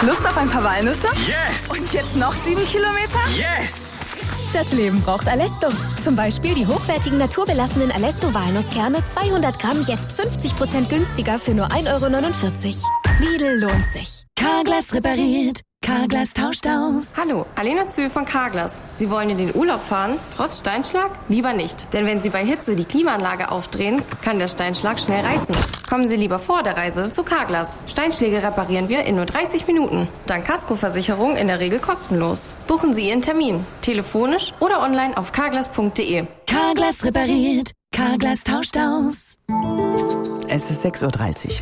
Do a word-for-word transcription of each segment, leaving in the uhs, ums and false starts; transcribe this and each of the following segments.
Lust auf ein paar Walnüsse? Yes! Und jetzt noch sieben Kilometer? Yes! Das Leben braucht Alesto. Zum Beispiel die hochwertigen naturbelassenen Alesto-Walnusskerne, zweihundert Gramm, jetzt fünfzig Prozent günstiger für nur ein Euro neunundvierzig. Lidl lohnt sich. Carglass repariert. Carglass tauscht aus. Hallo, Alena Zühl von Carglass. Sie wollen in den Urlaub fahren, trotz Steinschlag? Lieber nicht. Denn wenn Sie bei Hitze die Klimaanlage aufdrehen, kann der Steinschlag schnell reißen. Kommen Sie lieber vor der Reise zu Carglass. Steinschläge reparieren wir in nur dreißig Minuten. Dank Kaskoversicherung in der Regel kostenlos. Buchen Sie Ihren Termin. Telefonisch oder online auf carglass punkt de. Carglass repariert. Carglass tauscht aus. Es ist sechs Uhr dreißig.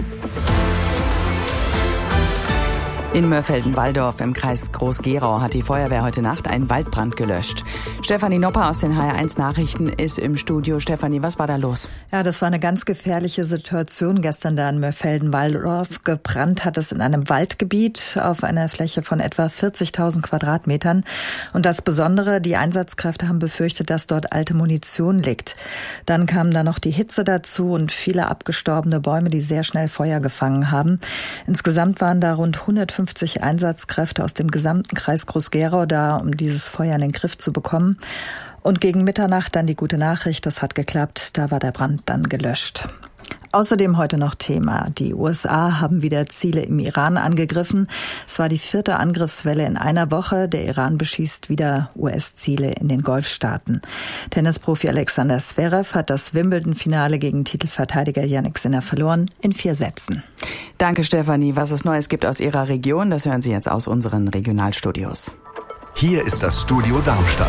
In Mörfelden-Walldorf im Kreis Groß-Gerau hat die Feuerwehr heute Nacht einen Waldbrand gelöscht. Stefanie Nopper aus den H R eins Nachrichten ist im Studio. Stefanie, was war da los? Ja, das war eine ganz gefährliche Situation gestern da in Mörfelden-Walldorf. Gebrannt hat es in einem Waldgebiet auf einer Fläche von etwa vierzigtausend Quadratmetern. Und das Besondere, die Einsatzkräfte haben befürchtet, dass dort alte Munition liegt. Dann kam da noch die Hitze dazu und viele abgestorbene Bäume, die sehr schnell Feuer gefangen haben. Insgesamt waren da rund hundertfünfzig Einsatzkräfte aus dem gesamten Kreis Groß-Gerau da, um dieses Feuer in den Griff zu bekommen. Und gegen Mitternacht dann die gute Nachricht, das hat geklappt, da war der Brand dann gelöscht. Außerdem heute noch Thema. Die U S A haben wieder Ziele im Iran angegriffen. Es war die vierte Angriffswelle in einer Woche. Der Iran beschießt wieder U S-Ziele in den Golfstaaten. Tennisprofi Alexander Zverev hat das Wimbledon-Finale gegen Titelverteidiger Jannik Sinner verloren in vier Sätzen. Danke, Stefanie. Was es Neues gibt aus Ihrer Region, das hören Sie jetzt aus unseren Regionalstudios. Hier ist das Studio Darmstadt.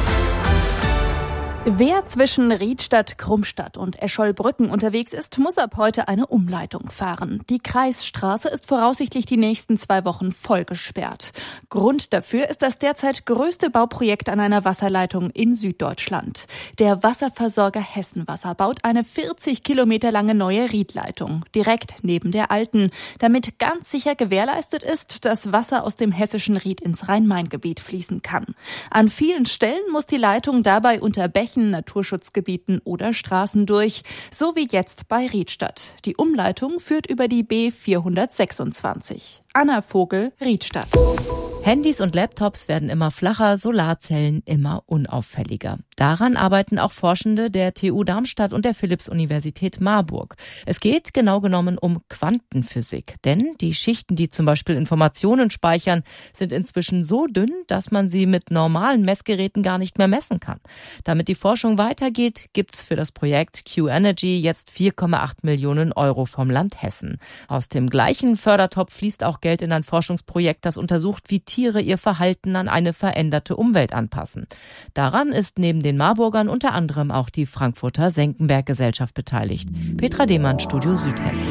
Wer zwischen Riedstadt, Krummstadt und Escholbrücken unterwegs ist, muss ab heute eine Umleitung fahren. Die Kreisstraße ist voraussichtlich die nächsten zwei Wochen voll gesperrt. Grund dafür ist das derzeit größte Bauprojekt an einer Wasserleitung in Süddeutschland. Der Wasserversorger Hessenwasser baut eine vierzig Kilometer lange neue Riedleitung, direkt neben der alten, damit ganz sicher gewährleistet ist, dass Wasser aus dem hessischen Ried ins Rhein-Main-Gebiet fließen kann. An vielen Stellen muss die Leitung dabei unter Bächen, Naturschutzgebieten oder Straßen durch, so wie jetzt bei Riedstadt. Die Umleitung führt über die B vierhundertsechsundzwanzig. Anna Vogel, Riedstadt. Handys und Laptops werden immer flacher, Solarzellen immer unauffälliger. Daran arbeiten auch Forschende der T U Darmstadt und der Philipps-Universität Marburg. Es geht genau genommen um Quantenphysik, denn die Schichten, die zum Beispiel Informationen speichern, sind inzwischen so dünn, dass man sie mit normalen Messgeräten gar nicht mehr messen kann. Damit die Forschung weitergeht, gibt's für das Projekt Q-Energy jetzt vier Komma acht Millionen Euro vom Land Hessen. Aus dem gleichen Fördertopf fließt auch Geld in ein Forschungsprojekt, das untersucht, wie Tiere ihr Verhalten an eine veränderte Umwelt anpassen. Daran ist neben den Marburgern unter anderem auch die Frankfurter Senckenberg-Gesellschaft beteiligt. Petra Demann, Studio Südhessen.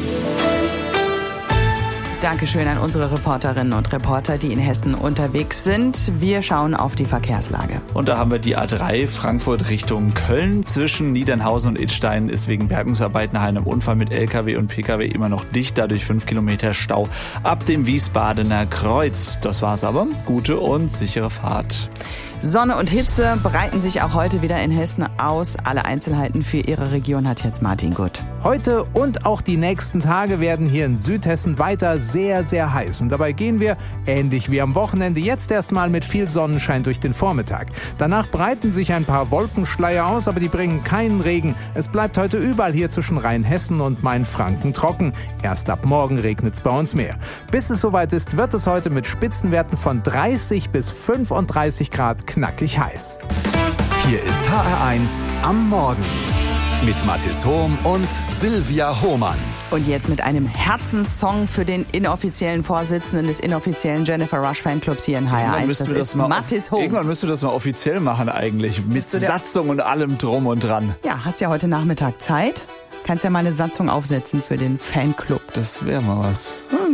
Dankeschön an unsere Reporterinnen und Reporter, die in Hessen unterwegs sind. Wir schauen auf die Verkehrslage. Und da haben wir die A drei Frankfurt Richtung Köln. Zwischen Niedernhausen und Idstein ist wegen Bergungsarbeiten nach einem Unfall mit L K W und P K W immer noch dicht. Dadurch fünf Kilometer Stau ab dem Wiesbadener Kreuz. Das war's aber. Gute und sichere Fahrt. Sonne und Hitze breiten sich auch heute wieder in Hessen aus. Alle Einzelheiten für Ihre Region hat jetzt Martin Gutt. Heute und auch die nächsten Tage werden hier in Südhessen weiter sehr, sehr heiß. Und dabei gehen wir, ähnlich wie am Wochenende, jetzt erstmal mit viel Sonnenschein durch den Vormittag. Danach breiten sich ein paar Wolkenschleier aus, aber die bringen keinen Regen. Es bleibt heute überall hier zwischen Rheinhessen und Mainfranken trocken. Erst ab morgen regnet's bei uns mehr. Bis es soweit ist, wird es heute mit Spitzenwerten von dreißig bis fünfunddreißig Grad knackig heiß. Hier ist H R eins am Morgen mit Mathis Hohm und Silvia Hohmann. Und jetzt mit einem Herzenssong für den inoffiziellen Vorsitzenden des inoffiziellen Jennifer Rush Fanclubs hier in H R eins. Das, das ist Mathis Hohm. Irgendwann müsst du das mal offiziell machen eigentlich, mit Satzung und allem drum und dran. Ja, hast ja heute Nachmittag Zeit. Kannst ja mal eine Satzung aufsetzen für den Fanclub. Das wäre mal was. Hm.